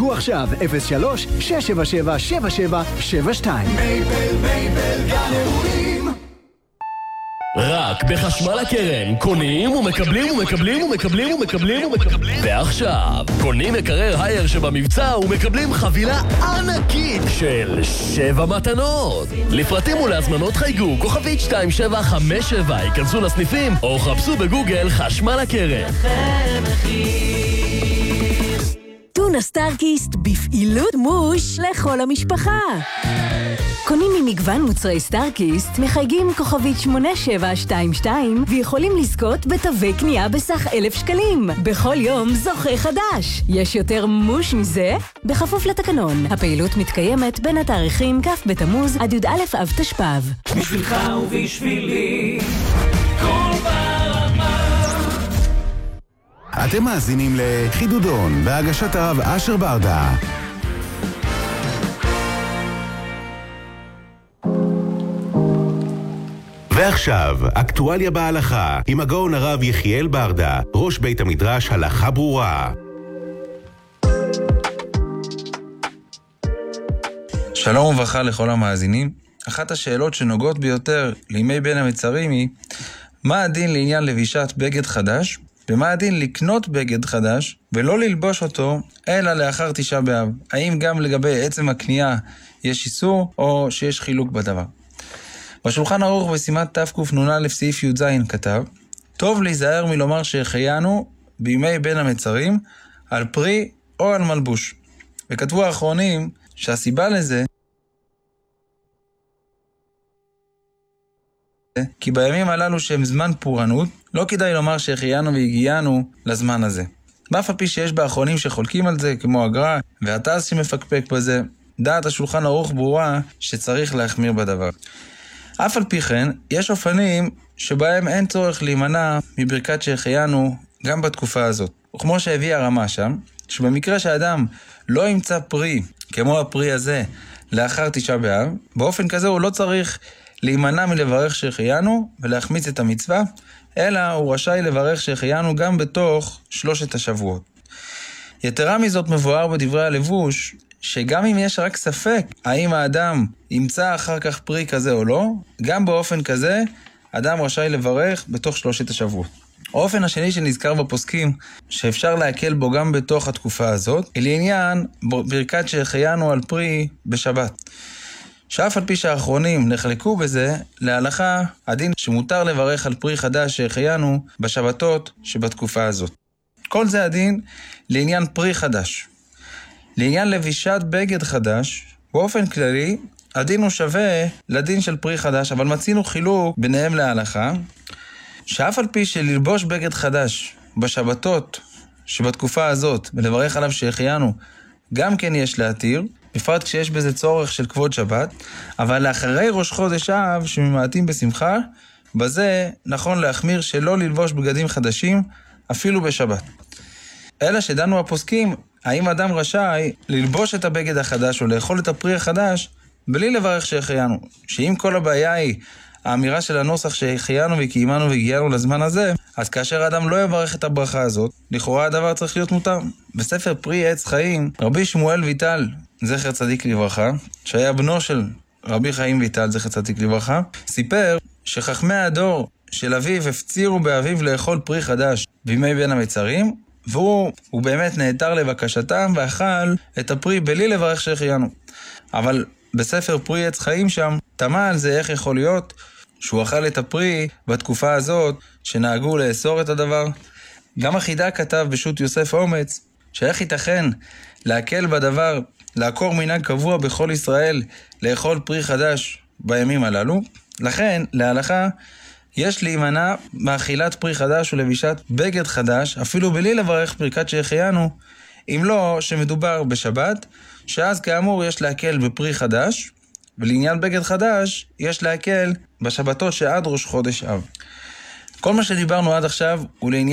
חייגו עכשיו 03-677-7772. מייבל גן אירועים. רק בחשמל הקרן קונים ומקבלים ומקבלים ומקבלים ומקבלים ומקבלים. ועכשיו קונים מקרר הייר שבמבצע ומקבלים חבילה ענקית של 7 מתנות. לפרטים ולהזמנות חייגו כוכבית 2757, ייכנסו לסניפים או חפשו בגוגל חשמל הקרן. טונה סטארקיסט בפעילות מוש לכל המשפחה. קונים ממגוון מוצרי סטארקיסט, מחייגים כוכבית 8722 ויכולים לזכות בתווי קנייה בסך 1,000 שקלים. בכל יום זוכה חדש. יש יותר מוש מזה? בכפוף לתקנון. הפעילות מתקיימת בין התאריכים כ' בתמוז עד י"א אב תשפ"ב. בשבילך ובשבילי כל ברמה. אתם מאזינים לחידודון בהגשת הרב אשר ברדה. ועכשיו, אקטואליה בהלכה, עם הגאון הרב יחיאל ברדה, ראש בית המדרש הלכה ברורה. שלום וברכה לכל המאזינים. אחת השאלות שנוגעות ביותר לימי בין המצרים היא, מה הדין לעניין לבישת בגד חדש, ומה הדין לקנות בגד חדש, ולא ללבוש אותו, אלא לאחר תשעה באב? האם גם לגבי עצם הקנייה יש איסור, או שיש חילוק בדבר? בשולחן ערוך בסימן תקנ"א סעיף י"ז כתב, טוב להיזהר מלומר שהחיינו בימי בין המצרים על פרי או על מלבוש. וכתבו האחרונים שהסיבה לזה כי בימים הללו שהם זמן פורענות, לא כדאי לומר שהחיינו והגיענו לזמן הזה. באף על פי שיש באחרונים שחולקים על זה, כמו הגר"א והט"ז שמפקפק בזה, דעת השולחן ערוך ברורה שצריך להחמיר בדבר. אף על פי כן, יש אופנים שבהם אין צורך להימנע מברכת שהחיינו גם בתקופה הזאת. וכמו שהביא הרמה שם, שבמקרה שאדם לא ימצא פרי, כמו הפרי הזה, לאחר תשעה באב, באופן כזה הוא לא צריך להימנע מלברך שהחיינו ולהחמיץ את המצווה, אלא הוא רשאי לברך שהחיינו גם בתוך 3 השבועות. יתרה מזאת מבואר בדברי הלבוש, שגם אם יש רק ספק האם האדם ימצא אחר כך פרי כזה או לא, גם באופן כזה אדם רשאי לברך בתוך 3 השבועות. האופן השני שנזכר בפוסקים שאפשר להקל בו גם בתוך התקופה הזאת, היא לעניין ברכת שהחיינו על פרי בשבת. שאף על פי שהאחרונים נחלקו בזה, להלכה הדין שמותר לברך על פרי חדש שהחיינו בשבתות שבתקופה הזאת. כל זה הדין לעניין פרי חדש. לעניין לבישת בגד חדש, באופן כללי, הדין הוא שווה לדין של פרי חדש, אבל מצינו חילוק ביניהם להלכה, שאף על פי שללבוש בגד חדש בשבתות שבתקופה הזאת, ולברך עליו שהחיינו, גם כן יש להתיר, בפרט כשיש בזה צורך של כבוד שבת, אבל לאחרי ראש חודש אב שממעטים בשמחה, בזה נכון להחמיר שלא ללבוש בגדים חדשים, אפילו בשבת. אלא שדנו הפוסקים, האם אדם רשאי ללבוש את הבגד החדש או לאכול את הפרי החדש בלי לברך שהחיינו? שאם כל הבעיה היא האמירה של הנוסח שהחיינו וקיימנו והגיענו לזמן הזה, אז כאשר האדם לא יברך את הברכה הזאת, לכאורה הדבר צריך להיות מותר. בספר פרי עץ חיים, רבי שמואל ויטל, זכר צדיק לברכה, שהיה בנו של רבי חיים ויטל, זכר צדיק לברכה, סיפר שחכמי הדור של אביו הפצירו באביו לאכול פרי חדש בימי בין המצרים, והוא באמת נעתר לבקשתם ואכל את הפרי בלי לברך שהחיינו. אבל בספר פרי עץ חיים שם, תמה על זה איך יכול להיות שהוא אכל את הפרי בתקופה הזאת שנהגו לאסור את הדבר. גם החידה כתב בשו"ת יוסף אומץ, שאיך ייתכן להקל בדבר, לעקור מנהג קבוע בכל ישראל, לאכול פרי חדש בימים הללו. לכן, להלכה, יש להימנע מאכילת פרי חדש ולבישת בגד חדש, אפילו בלי לברך ברכת שהחיינו, אם לא שמדובר בשבת, שאז כאמור יש להקל בפרי חדש, ולעניין בגד חדש יש להקל בשבתות שעד ראש חודש אב. כל מה שדיברנו עד עכשיו הוא לעניין